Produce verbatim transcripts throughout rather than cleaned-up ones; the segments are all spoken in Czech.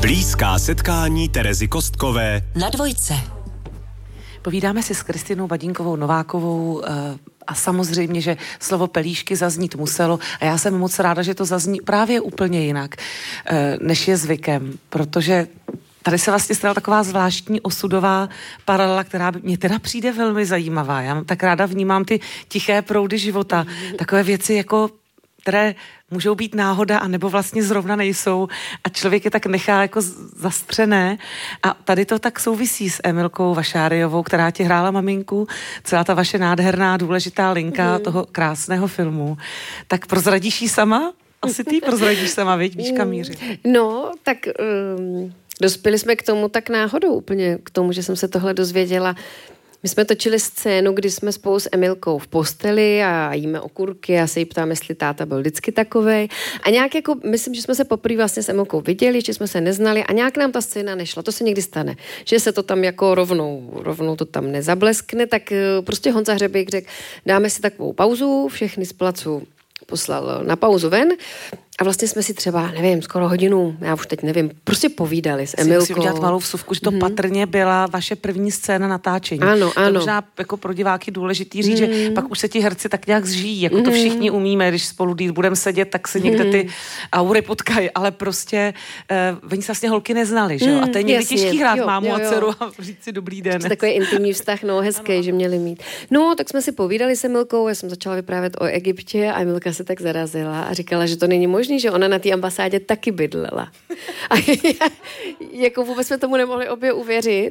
Blízká setkání Terezy Kostkové na Dvojce. Povídáme si s Kristinou Badínkovou Novákovou a samozřejmě, že slovo pelíšky zaznít muselo a já jsem moc ráda, že to zazní právě úplně jinak, než je zvykem, protože tady se vlastně stala taková zvláštní osudová paralela, která mě teda přijde velmi zajímavá. Já tak ráda vnímám ty tiché proudy života, takové věci jako, které můžou být náhoda, anebo vlastně zrovna nejsou a člověk je tak nechá jako zastřené a tady to tak souvisí s Emilkou Vašáriovou, která ti hrála maminku, celá ta vaše nádherná, důležitá linka mm. toho krásného filmu. Tak prozradíš jí sama? Asi ty prozradíš sama, viď, víš kam mířit. No, tak um, dospěli jsme k tomu tak náhodou úplně, k tomu, že jsem se tohle dozvěděla. My jsme točili scénu, kdy jsme spolu s Emilkou v posteli a jíme okurky a se jí ptám, jestli táta byl vždycky takovej. A nějak jako, myslím, že jsme se poprvé vlastně s Emilkou viděli, že jsme se neznali a nějak nám ta scéna nešla. To se někdy stane, že se to tam jako rovnou, rovnou to tam nezableskne, tak prostě Honza Hřebejk řekl, dáme si takovou pauzu, všechny z placu poslal na pauzu ven a vlastně jsme si třeba, nevím, skoro hodinu, já už teď nevím, prostě povídali s Emilkou. Si udělat malou vsuvku, že to mm. patrně byla vaše první scéna natáčení. Ano, ano. To možná jako pro diváky důležitý říct, mm. že pak už se ti herci tak nějak zžijí, jako mm. to všichni umíme, když spolu budeme sedět, tak se někde ty aury potkají, ale prostě uh, oni se vlastně holky neznali, že jo? A to je někdy Jasně. těžký hrát jo, mámu jo, a jo. dceru a říct si dobrý den. To takový intimní vztah, no hezký, ano. Že měli mít. No, tak jsme si povídali s Emilkou, já jsem začala vyprávět o Egyptě a Emilka se tak zarazila a říkala, že to není možné, že ona na té ambasádě taky bydlela. A jako vůbec jsme tomu nemohli obě uvěřit,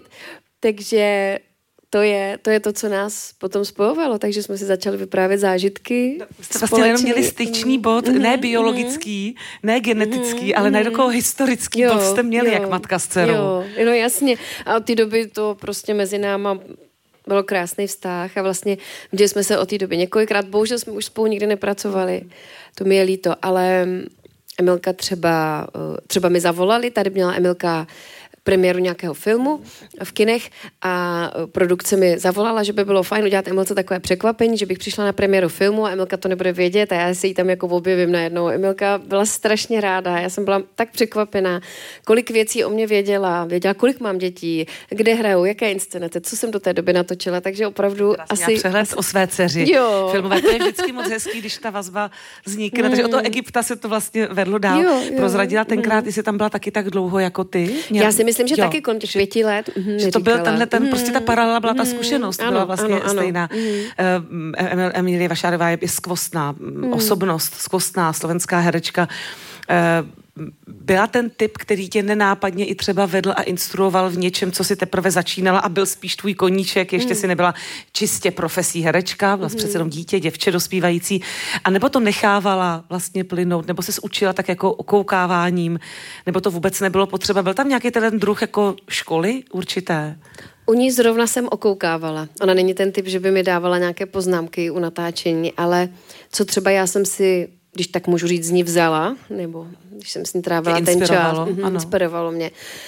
takže to je, to je to, co nás potom spojovalo, takže jsme si začali vyprávět zážitky. No, jste vlastně jenom měli styčný bod, mm, ne biologický, mm, ne genetický, mm, ale mm, ne takovou historický jo, bod jste měli, jo, jak matka s dcerou. Jo, no jasně. A od té doby to prostě mezi náma bylo krásný vztah a vlastně viděli jsme se od té doby několikrát, bohužel jsme už spolu nikdy nepracovali, to mi je líto, ale Emilka třeba, třeba mi zavolali, tady měla Emilka premiéru nějakého filmu v kinech a produkce mi zavolala, že by bylo fajn udělat Emilce takové překvapení, že bych přišla na premiéru filmu a Emilka to nebude vědět a já si ji tam jako objevím najednou. Emilka byla strašně ráda, já jsem byla tak překvapená, kolik věcí o mě věděla, věděla, kolik mám dětí, kde hraju, jaké inscenace, co jsem do té doby natočila, takže opravdu Krásně asi... přehled asi... o své dceři. Jo. Filmové, to je vždycky moc hezký, když ta vazba vznikne, mm. takže od toho Egypta se to vlastně vedlo dál. Jo, jo. Prozradila tenkrát, mm. jestli tam byla taky tak dlouho jako ty. Měl... Já si myslím, že jo, taky kolem těch že, pěti let. Mm, že to byl tenhle ten, mm, prostě ta paralela byla, ta zkušenost ano, byla vlastně ano, ano. stejná. Mm. Uh, Emilie Vašárová je skvostná mm. osobnost, skvostná slovenská herečka. Uh, byla ten typ, který tě nenápadně i třeba vedl a instruoval v něčem, co si teprve začínala a byl spíš tvůj koníček, ještě mm. si nebyla čistě profesí herečka, byla mm. přece jenom dítě, děvče dospívající, a nebo to nechávala vlastně plynout, nebo se učila tak jako okoukáváním, nebo to vůbec nebylo potřeba. Byl tam nějaký ten druh jako školy určité? U ní zrovna jsem okoukávala. Ona není ten typ, že by mi dávala nějaké poznámky u natáčení, ale co třeba já jsem si, když tak můžu říct, z ní vzala, nebo když jsem s ní trávila ten čas, mm, inspirovalo mě.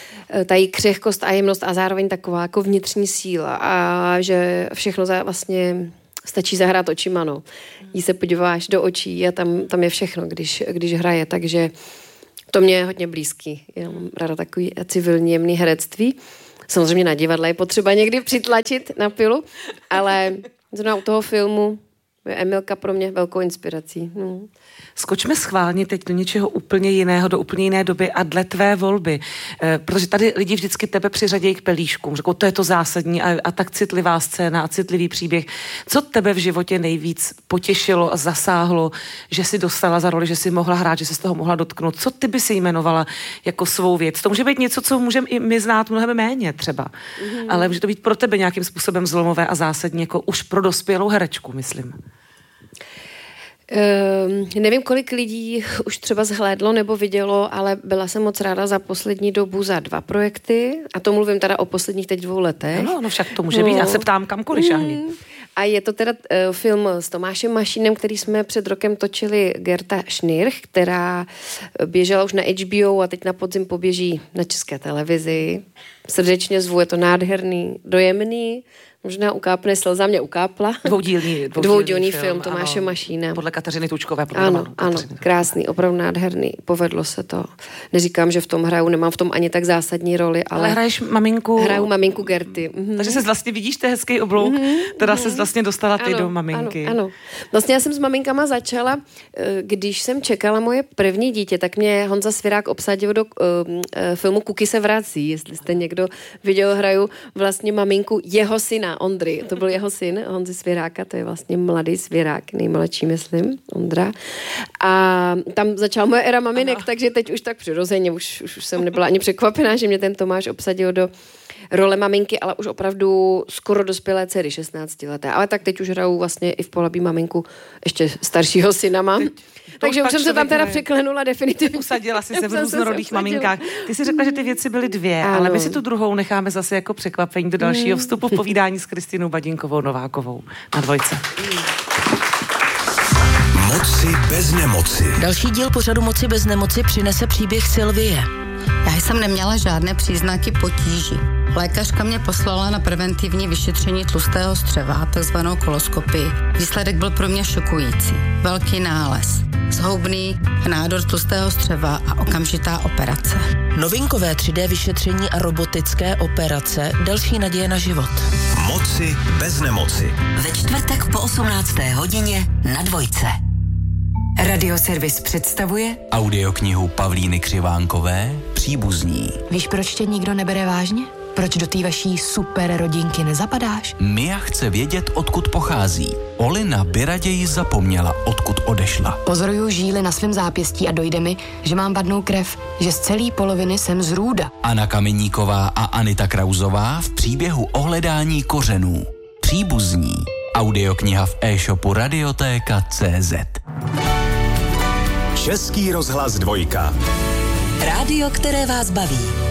Ta její křehkost a jemnost a zároveň taková jako vnitřní síla a že všechno za, vlastně stačí zahrát očima, no. Jí se podíváš do očí a tam, tam je všechno, když, když hraje, takže to mě je hodně blízký. Já mám ráda takový civilní jemný herectví. Samozřejmě na divadle je potřeba někdy přitlačit na pilu, ale zrovna u toho filmu je Emilka pro mě velkou inspirací. No. Skočme schválně teď do něčeho úplně jiného, do úplně jiné doby a dle tvé volby. E, protože tady lidi vždycky tebe přiřadějí k pelíškům. Řekou, to je to zásadní a, a tak citlivá scéna a citlivý příběh. Co tebe v životě nejvíc potěšilo a zasáhlo, že jsi dostala za roli, že jsi mohla hrát, že jsi z toho mohla dotknout? Co ty by si jmenovala jako svou věc? To může být něco, co můžeme i my znát mnohem méně třeba. Mm. Ale může to být pro tebe nějakým způsobem zlomové a zásadní, jako už pro dospělou herečku, myslím. Um, nevím, kolik lidí už třeba zhlédlo nebo vidělo, ale byla jsem moc ráda za poslední dobu za dva projekty a to mluvím teda o posledních teď dvou letech. No, no však to může no. být, já se ptám kamkoliv šáhni. Mm. A je to teda uh, film s Tomášem Mašínem, který jsme před rokem točili Gerta Schnirch, která běžela už na H B O a teď na podzim poběží na České televizi. Srdečně zvu, je to nádherný, dojemný, Možná ukápne slza, mě ukápla. Dvoudílný, dvoudílný, dvoudílný film, film Tomáše ano, Mašína. Podle Kateřiny Tučkové. Podle ano, ano, krásný, opravdu nádherný. Povedlo se to. Neříkám, že v tom hraju, nemám v tom ani tak zásadní roli, ale... Ale hraješ maminku... Hraju maminku Gerty. Mhm. Takže se vlastně vidíš, to je hezký oblouk, mhm. teda se vlastně dostala ty ano, do maminky. Ano, ano. Vlastně já jsem s maminkama začala, když jsem čekala moje první dítě, tak mě Honza Svirák obsadil do uh, filmu Kuky se vrací. Jestli jste někdo viděl, hraju vlastně maminku jeho syna, Ondry. To byl jeho syn, Honzy Sviráka, to je vlastně mladý Svirák, nejmladší, myslím, Ondra. A tam začala moje éra maminek, ano. Takže teď už tak přirozeně, už, už, už jsem nebyla ani překvapená, že mě ten Tomáš obsadil do role maminky, ale už opravdu skoro dospělé dcery, šestnáctileté. Ale tak teď už hraju vlastně i v Polabí maminku, ještě staršího syna mám. Teď, takže už jsem se tam teda překlenula definitivně. Usadila si se v různorodých maminkách. Ty jsi řekla, že ty věci byly dvě, ano. Ale my si tu druhou necháme zase jako překvapení do dalšího vstupu v povídání s Kristinou Badinkovou Novákovou na Dvojce. Moci bez nemoci. Další díl pořadu Moci bez nemoci přinese příběh Sylvie. Já jsem neměla žádné příznaky potíží. Lékařka mě poslala na preventivní vyšetření tlustého střeva, takzvanou koloskopii. Výsledek byl pro mě šokující. Velký nález, zhoubný nádor tlustého střeva a okamžitá operace. Novinkové tři dé vyšetření a robotické operace, další naděje na život. Moci bez nemoci. Ve čtvrtek po osmnácté hodině na Dvojce. Radioservis představuje audioknihu Pavlíny Křivánkové Příbuzní. Víš, proč tě nikdo nebere vážně? Proč do té vaší super rodinky nezapadáš? Mia chce vědět, odkud pochází. Olina by raději zapomněla, odkud odešla. Pozoruju žíly na svém zápěstí a dojde mi, že mám vadnou krev, že z celé poloviny jsem z Růda. Anna Kameníková a Anita Krauzová v příběhu o hledání kořenů. Příbuzní. Audiokniha v e-shopu radiotéka tečka cé zet. Český rozhlas Dvojka. Rádio, které vás baví.